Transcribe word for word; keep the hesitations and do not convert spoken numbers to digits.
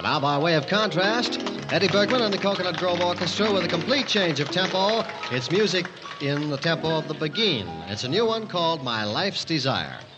now, by way of contrast, Eddie Bergman and the Coconut Grove Orchestra with a complete change of tempo. It's music in the tempo of the Beguine. It's a new one called My Life's Desire.